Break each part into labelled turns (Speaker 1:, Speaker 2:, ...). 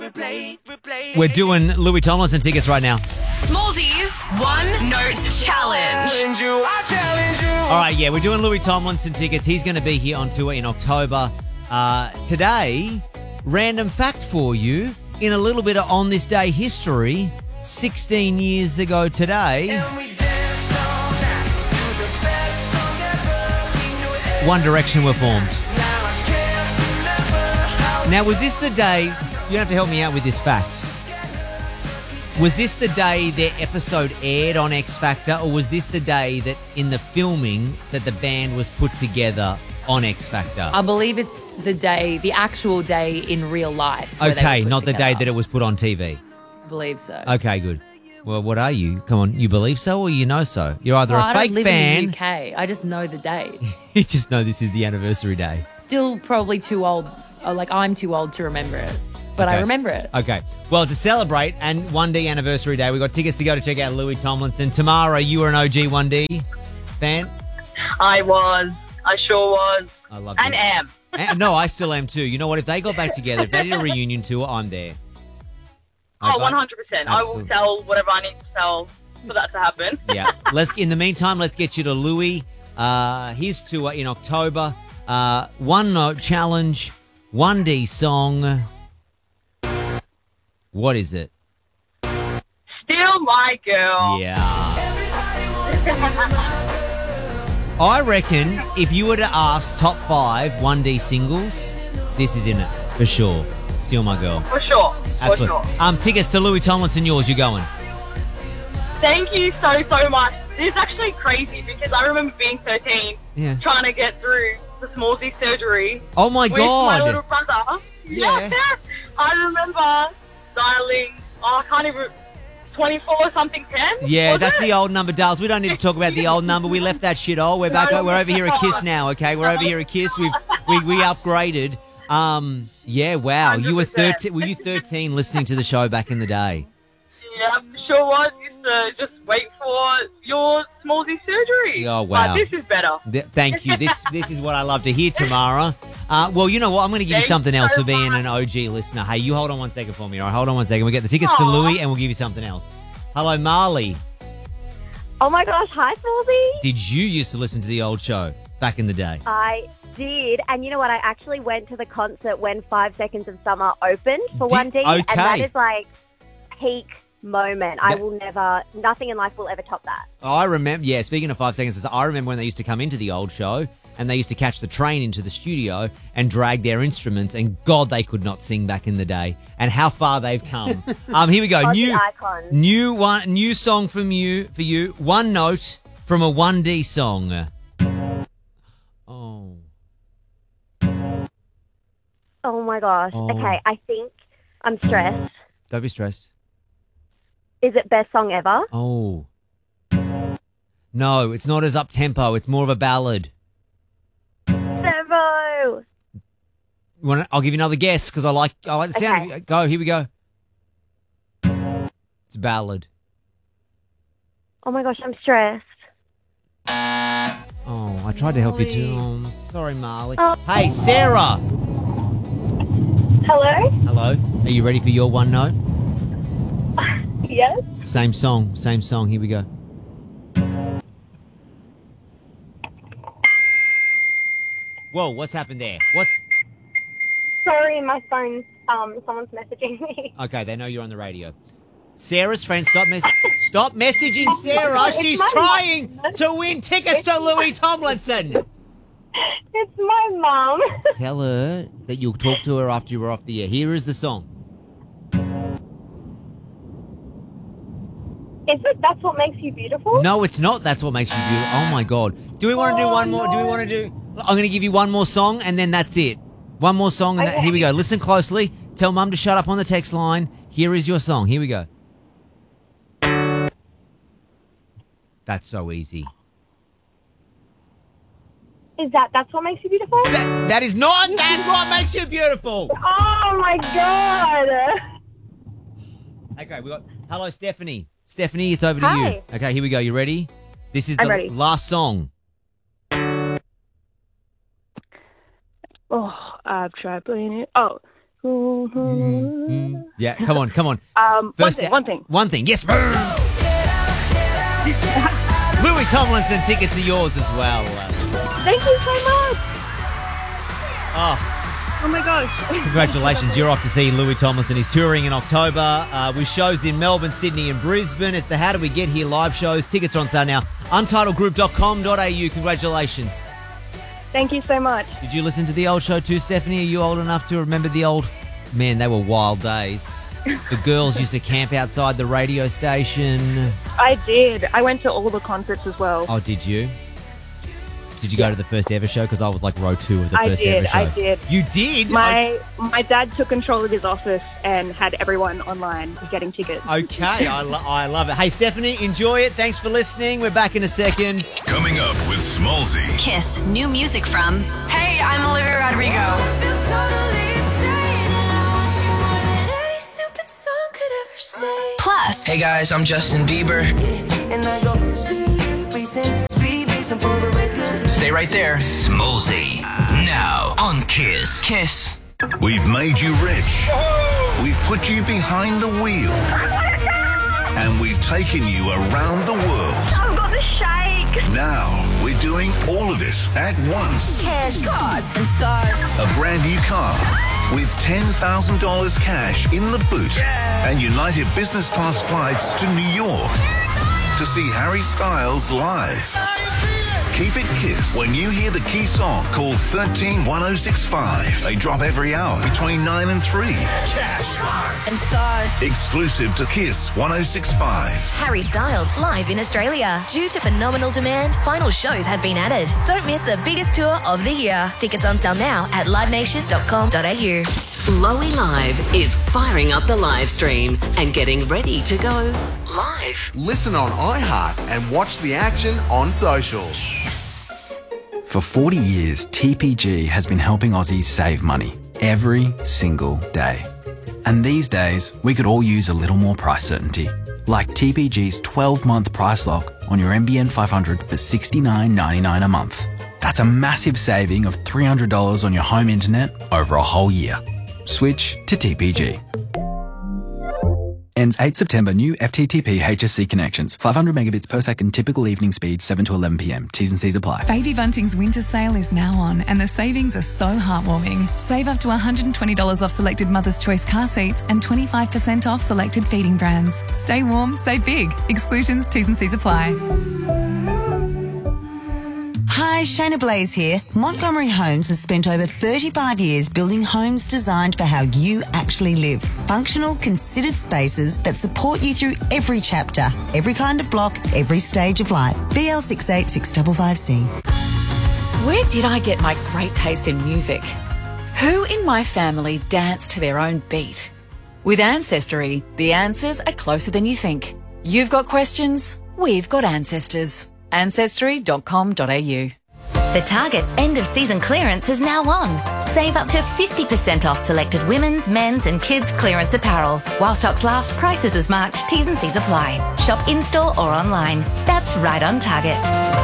Speaker 1: We're doing Louis Tomlinson tickets right now.
Speaker 2: Smallzy's One Note Challenge.
Speaker 1: All right, yeah, we're doing Louis Tomlinson tickets. He's going to be here on tour in October. Today, random fact for you. In a little bit of On This Day history, 16 years ago today, One Direction were formed. Now, was this the day... You have to help me out with this fact. Was this the day their episode aired on X Factor, or was this the day that in the filming that the band was put together on X Factor?
Speaker 3: I believe it's the actual day in real life.
Speaker 1: Okay, not the day that it was put on TV.
Speaker 3: I believe so.
Speaker 1: Okay, good. Well, what are you? Come on, you believe so or you know so? You're either a
Speaker 3: I
Speaker 1: fake
Speaker 3: don't live
Speaker 1: fan.
Speaker 3: in the UK. I just know the date.
Speaker 1: You just know this is the anniversary day.
Speaker 3: Still probably too old. I'm too old to remember it. But
Speaker 1: Okay.
Speaker 3: I remember it.
Speaker 1: Okay. Well, to celebrate and 1D anniversary day, we got tickets to go to check out Louis Tomlinson. Tamara, you were an OG 1D fan?
Speaker 4: I was. I sure was.
Speaker 1: I love
Speaker 4: And
Speaker 1: you.
Speaker 4: am.
Speaker 1: No, I still am too. You know what? If they got back together, if they did a reunion tour, I'm there.
Speaker 4: Oh,
Speaker 1: Okay?
Speaker 4: 100%. I will
Speaker 1: Absolutely.
Speaker 4: sell whatever I need to sell for that to happen.
Speaker 1: Yeah. In the meantime, let's get you to Louis. His tour in October. One Note Challenge. 1D song. What is it?
Speaker 4: Still my girl.
Speaker 1: Yeah. I reckon if you were to ask top 5 1D singles, this is in it for sure. Steal My Girl.
Speaker 4: For sure. For
Speaker 1: Absolutely.
Speaker 4: sure.
Speaker 1: Tickets to Louis Tomlinson, yours. You're going.
Speaker 4: Thank you so, so much. This is actually crazy because I remember being 13
Speaker 1: Yeah.
Speaker 4: trying to get through the Smallzy surgery
Speaker 1: Oh my
Speaker 4: with my
Speaker 1: God.
Speaker 4: little brother.
Speaker 1: Yeah.
Speaker 4: I remember dialing, I can't even, 24 something 10?
Speaker 1: Yeah,
Speaker 4: Was
Speaker 1: that's
Speaker 4: it?
Speaker 1: the old number, Dales. We don't need to talk about the old number. We left that shit all. We're back.
Speaker 4: No,
Speaker 1: We're over here at
Speaker 4: it's
Speaker 1: Kiss
Speaker 4: not.
Speaker 1: now. Okay, we're over here at Kiss. We upgraded. Yeah, wow. You were
Speaker 4: 100%.
Speaker 1: 13. Were you 13 listening to the show back in the day?
Speaker 4: Yeah, sure was. Used to just wait for your Smallzy surgery.
Speaker 1: Oh, wow.
Speaker 4: But this is better.
Speaker 1: Thank you. This is what I love to hear, Tamara. Well, you know what? I'm going to give you
Speaker 4: Thanks
Speaker 1: something else
Speaker 4: so
Speaker 1: for being
Speaker 4: much.
Speaker 1: an OG listener. Hey, you hold on one second for me, all right? Hold on one second. We'll get the tickets to
Speaker 4: Aw.
Speaker 1: Louis and we'll give you something else. Hello, Marley.
Speaker 5: Oh my gosh, hi Smallzy.
Speaker 1: Did you used to listen to the old show back in the day?
Speaker 5: I did, and you know what? I actually went to the concert when 5 Seconds of Summer opened for
Speaker 1: Did-
Speaker 5: 1D, and that
Speaker 1: okay.
Speaker 5: is like peak moment. I will never, nothing in life will ever top that.
Speaker 1: I remember, yeah, speaking of 5 seconds, I remember when they used to come into the old show and they used to catch the train into the studio and drag their instruments, and God, they could not sing back in the day. And how far they've come. Here we go.
Speaker 5: Aussie icons.
Speaker 1: New song for you. One note from a 1D song. Oh.
Speaker 5: Oh my gosh.
Speaker 1: Oh.
Speaker 5: Okay, I think I'm stressed.
Speaker 1: Don't be stressed.
Speaker 5: Is it best song ever?
Speaker 1: Oh. No, it's not as up-tempo. It's more of a ballad.
Speaker 5: Servo.
Speaker 1: I'll give you another guess because I like the sound.
Speaker 5: Okay.
Speaker 1: Of it. Go, here we go. It's a ballad.
Speaker 5: Oh my gosh, I'm stressed.
Speaker 1: Oh, I tried to help you too. Oh, I'm sorry, Marley.
Speaker 5: Oh.
Speaker 1: Hey, Sarah.
Speaker 5: Hello?
Speaker 1: Hello. Are you ready for your one note?
Speaker 5: Yes?
Speaker 1: Same song. Here we go. Whoa, what's happened there?
Speaker 5: Sorry, my phone, someone's messaging me.
Speaker 1: Okay, they know you're on the radio. Sarah's friend, stop messaging Sarah.
Speaker 5: It's
Speaker 1: She's
Speaker 5: my
Speaker 1: trying
Speaker 5: mum.
Speaker 1: to win tickets to Louis Tomlinson.
Speaker 5: It's my mum.
Speaker 1: Tell her that you'll talk to her after you were off the air. Here is the song.
Speaker 5: Is it That's What Makes You Beautiful?
Speaker 1: No, it's not. That's what makes you beautiful. Oh my God. Do we want to do one more?
Speaker 5: no.
Speaker 1: Do we want to do? I'm going to give you one more song and then that's it. One more song and
Speaker 5: Okay.
Speaker 1: here we go. Listen closely. Tell Mum to shut up on the text line. Here is your song. Here we go. That's so easy.
Speaker 5: Is That's What Makes You Beautiful?
Speaker 1: That is not. That's what makes you beautiful.
Speaker 5: Oh my God.
Speaker 1: Okay, we got. Hello, Stephanie. Stephanie, it's over to
Speaker 5: Hi.
Speaker 1: you. Okay, here we go. You ready? This is
Speaker 5: I'm
Speaker 1: the
Speaker 5: ready.
Speaker 1: last song.
Speaker 6: Oh, I've tried playing it. Oh,
Speaker 1: Yeah, come on. One thing. Yes. Louis Tomlinson tickets are yours as well.
Speaker 4: Thank you so much.
Speaker 1: Oh,
Speaker 4: Oh my gosh.
Speaker 1: congratulations. You're off to see Louis Tomlinson. He's touring in October with shows in Melbourne, Sydney and Brisbane. It's the How Do We Get Here live shows. Tickets are on sale now. Untitledgroup.com.au. Congratulations.
Speaker 4: Thank you so much.
Speaker 1: Did you listen to the old show too, Stephanie? Are you old enough to remember the old... Man, they were wild days. The girls used to camp outside the radio station.
Speaker 4: I did. I went to all the concerts as well.
Speaker 1: Oh, did you? Did you go to the first ever show? Because I was like row 2 of the first ever show.
Speaker 4: I did.
Speaker 1: You did?
Speaker 4: My dad took control of his office and had everyone online getting tickets.
Speaker 1: Okay, I love it. Hey, Stephanie, enjoy it. Thanks for listening. We're back in a second.
Speaker 6: Coming up with Smallsy.
Speaker 2: Kiss new music from.
Speaker 7: Hey, I'm Olivia Rodrigo.
Speaker 2: Plus.
Speaker 8: Hey guys, I'm Justin Bieber. Stay right there.
Speaker 6: Smallsy. Now on Kiss.
Speaker 8: Kiss.
Speaker 6: We've made you rich. We've put you behind the wheel. And we've taken you around the world.
Speaker 5: I've got the shake.
Speaker 6: Now we're doing all of it at once.
Speaker 7: Cash, cars, and stars.
Speaker 6: A brand new car with $10,000 cash in the boot and United business class flights to New York to see Harry Styles live. Keep it Kiss when you hear the key song called 131065. They drop every hour between 9 and 3.
Speaker 7: Cash, cars, and stars.
Speaker 6: Exclusive to Kiss 1065.
Speaker 9: Harry Styles live in Australia. Due to phenomenal demand, final shows have been added. Don't miss the biggest tour of the year. Tickets on sale now at livenation.com.au.
Speaker 10: Lowy Live is firing up the live stream and getting ready to go live.
Speaker 11: Listen on iHeart and watch the action on socials.
Speaker 12: For 40 years, TPG has been helping Aussies save money every single day. And these days, we could all use a little more price certainty. Like TPG's 12-month price lock on your NBN 500 for $69.99 a month. That's a massive saving of $300 on your home internet over a whole year. Switch to TPG. Ends 8 September. New FTTP HSC connections. 500 megabits per second. Typical evening speed 7 to 11 p.m. T's and C's apply.
Speaker 13: Baby Bunting's winter sale is now on and the savings are so heartwarming. Save up to $120 off selected Mother's Choice car seats and 25% off selected feeding brands. Stay warm, save big. Exclusions, T's and C's apply.
Speaker 14: Hi, Shayna Blaze here. Montgomery Homes has spent over 35 years building homes designed for how you actually live. Functional, considered spaces that support you through every chapter, every kind of block, every stage of life. BL686555C.
Speaker 15: Where did I get my great taste in music? Who in my family dance to their own beat? With Ancestry, the answers are closer than you think. You've got questions, we've got ancestors. Ancestry.com.au.
Speaker 9: The Target end of season clearance is now on. Save up to 50% off selected women's, men's and kids clearance apparel. While stocks last, prices as marked, T's and C's apply. Shop in-store or online. That's right on Target.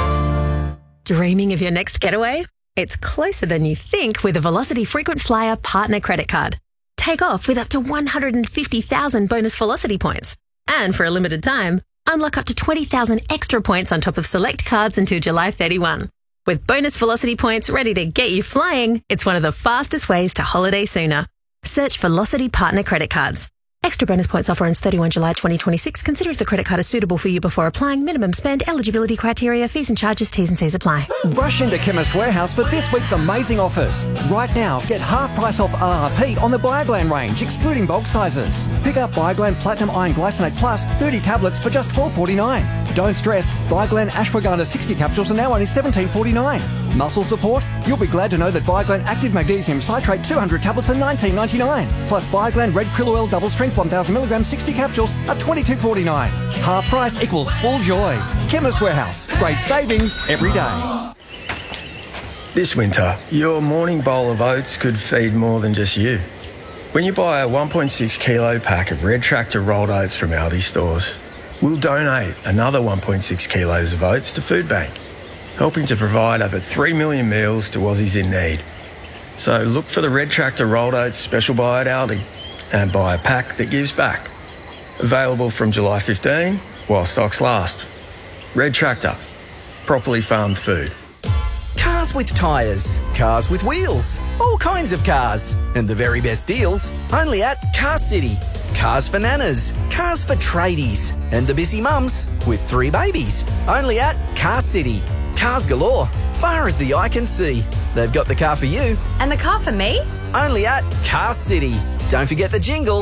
Speaker 16: Dreaming of your next getaway? It's closer than you think with a Velocity Frequent Flyer Partner Credit Card. Take off with up to 150,000 bonus Velocity points. And for a limited time, unlock up to 20,000 extra points on top of select cards until July 31. With bonus Velocity points ready to get you flying, it's one of the fastest ways to holiday sooner. Search Velocity Partner Credit Cards. Extra bonus points offer ends 31 July 2026. Consider if the credit card is suitable for you before applying. Minimum spend, eligibility criteria, fees and charges, T's and C's apply.
Speaker 17: Rush into Chemist Warehouse for this week's amazing offers. Right now, get half price off RRP on the Bioglan range, excluding bulk sizes. Pick up Bioglan Platinum Iron Glycinate Plus 30 tablets for just $12.49. Don't stress, Bioglan Ashwagandha 60 capsules are now only $17.49. Muscle support? You'll be glad to know that Bioglan Active Magnesium Citrate 200 tablets are $19.99. Plus Bioglan Red Krill Oil Double Strength 1000 milligrams 60 capsules are $22.49. Half price equals full joy. Chemist Warehouse. Great savings every day.
Speaker 18: This winter, your morning bowl of oats could feed more than just you. When you buy a 1.6 kilo pack of Red Tractor rolled oats from Aldi stores, we'll donate another 1.6 kilos of oats to Food Bank, helping to provide over 3 million meals to Aussies in need. So look for the Red Tractor Rolled Oats Special Buy at Aldi and buy a pack that gives back. Available from July 15 while stocks last. Red Tractor. Properly farmed food.
Speaker 19: Cars with tyres, cars with wheels, all kinds of cars. And the very best deals only at Car City. Cars for nanas, cars for tradies, and the busy mums with 3 babies. Only at Car City. Cars galore, far as the eye can see. They've got the car for you.
Speaker 9: And the car for me?
Speaker 19: Only at Car City. Don't forget the jingle.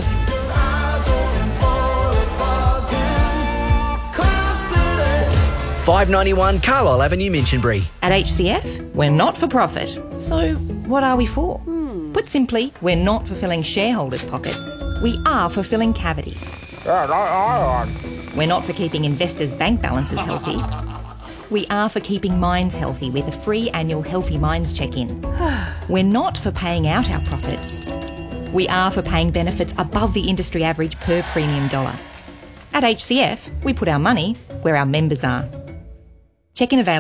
Speaker 19: $5.91 Carlisle Avenue, Minchinbury.
Speaker 20: At HCF, we're not for profit. So what are we for? Put simply, we're not for filling shareholders' pockets. We are for filling cavities. We're not for keeping investors' bank balances healthy. We are for keeping minds healthy with a free annual Healthy Minds check-in. We're not for paying out our profits. We are for paying benefits above the industry average per premium dollar. At HCF, we put our money where our members are. Check-in available.